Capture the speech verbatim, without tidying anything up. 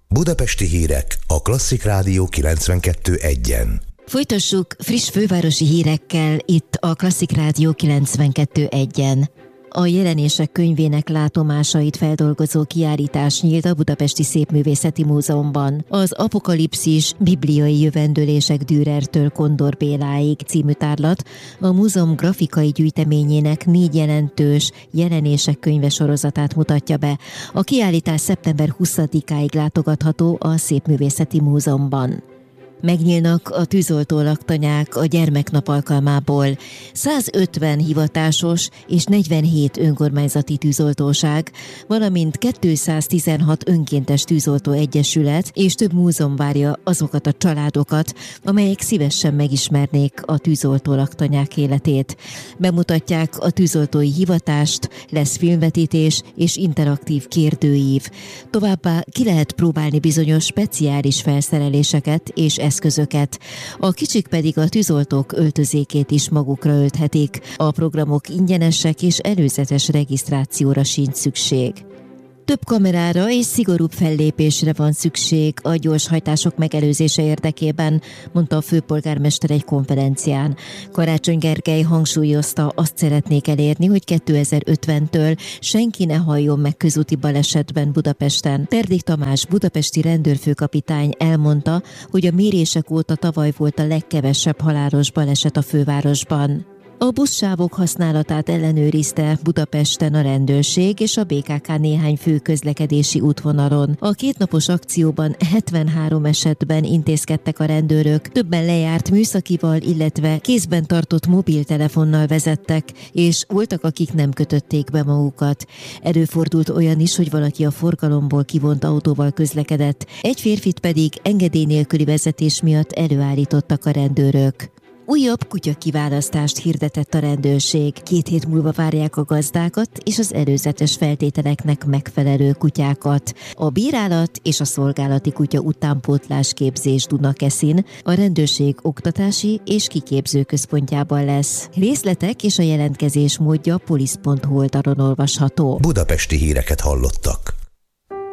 Budapesti hírek a Klasszik Rádió kilencvenkettő egyen. Folytassuk friss fővárosi hírekkel itt a Klasszik Rádió kilencvenkettő egyen. A jelenések könyvének látomásait feldolgozó kiállítás nyílt a Budapesti Szépművészeti Múzeumban. Az Apokalipszis bibliai jövendőlések Dürertől Kondor Béláig című tárlat a múzeum grafikai gyűjteményének négy jelentős jelenések könyve sorozatát mutatja be. A kiállítás szeptember huszadikáig látogatható a Szépművészeti Múzeumban. Megnyílnak a tűzoltó laktanyák a gyermeknap alkalmából. százötven hivatásos és negyvenhét önkormányzati tűzoltóság, valamint kétszáztizenhat önkéntes tűzoltó egyesület és több múzeum várja azokat a családokat, amelyek szívesen megismernék a tűzoltó laktanyák életét. Bemutatják a tűzoltói hivatást, lesz filmvetítés és interaktív kérdőív. Továbbá ki lehet próbálni bizonyos speciális felszereléseket és eszközöket. A kicsik pedig a tűzoltók öltözékét is magukra ölthetik. A programok ingyenesek és előzetes regisztrációra sincs szükség. Több kamerára és szigorúbb fellépésre van szükség a gyorshajtások megelőzése érdekében, mondta a főpolgármester egy konferencián. Karácsony Gergely hangsúlyozta, azt szeretnék elérni, hogy kétezer-ötventől senki ne halljon meg közúti balesetben Budapesten. Terdik Tamás budapesti rendőrfőkapitány elmondta, hogy a mérések óta tavaly volt a legkevesebb halálos baleset a fővárosban. A buszsávok használatát ellenőrizte Budapesten a rendőrség és a bé ká ká néhány fő közlekedési útvonalon. A kétnapos akcióban hetvenhárom esetben intézkedtek a rendőrök, többen lejárt műszakival, illetve kézben tartott mobiltelefonnal vezettek, és voltak, akik nem kötötték be magukat. Előfordult olyan is, hogy valaki a forgalomból kivont autóval közlekedett, egy férfit pedig engedély nélküli vezetés miatt előállítottak a rendőrök. Újabb kutyakiválasztást hirdetett a rendőrség. Két hét múlva várják a gazdákat és az előzetes feltételeknek megfelelő kutyákat. A bírálat és a szolgálati kutya utánpótlás képzés Dunakeszin a rendőrség oktatási és kiképző központjában lesz. Részletek és a jelentkezés módja polisz pont hu oldalon olvasható. Budapesti híreket hallottak.